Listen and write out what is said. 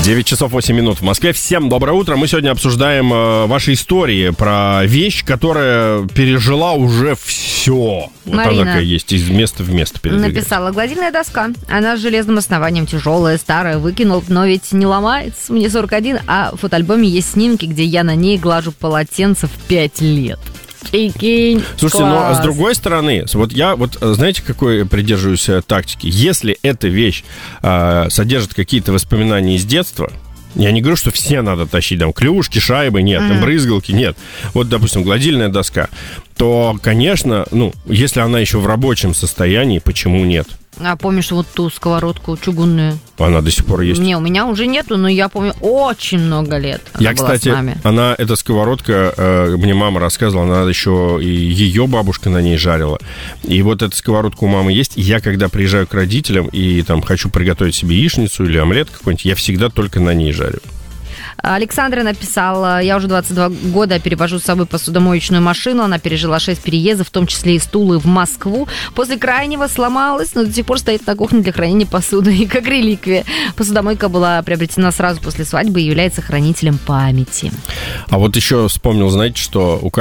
9 часов 8 минут в Москве. Всем доброе утро. Мы сегодня обсуждаем ваши истории про вещь, которая пережила уже все. Вот Марина она такая есть, из места в место передвигается. написала: гладильная доска. Она с железным основанием, тяжелая, старая, выкинул, но ведь не ломается. Мне 41, а в фотоальбоме есть снимки, где я на ней глажу полотенце в 5 лет. Прикинь, Слушайте, класс. но с другой стороны, вот я знаете, какой придерживаюсь тактики? Если эта вещь содержит какие-то воспоминания из детства, я не говорю, что все надо тащить, там, клюшки, шайбы, нет, там, брызгалки, нет. Вот, допустим, гладильная доска, то, конечно, если она еще в рабочем состоянии, почему нет? А помнишь вот ту сковородку чугунную? Она до сих пор есть. Не, у меня уже нету, но я помню очень много лет. Я, была кстати, с нами. эта сковородка, мне мама рассказывала, она еще и ее бабушка на ней жарила. И вот эта сковородка у мамы есть. И я, когда приезжаю к родителям и там хочу приготовить себе яичницу или омлет какой-нибудь, я всегда только на ней жарю. Александра написала: я уже 22 года перевожу с собой посудомоечную машину. Она пережила 6 переездов, в том числе и стулы в Москву. После крайнего сломалась, но до сих пор стоит на кухне для хранения посуды. И как реликвия. Посудомойка была приобретена сразу после свадьбы и является хранителем памяти. А вот еще вспомнил, знаете, что у